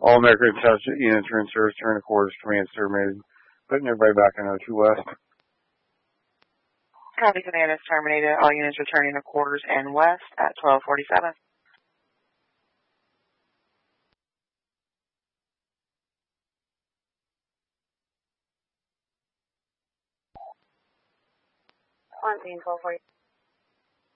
All American Intelligence units are in service during the quarters. Command terminated. Putting everybody back on 02 West. Copy, command is terminated. All units returning to quarters and west at 12:47. Quarantine 12:40.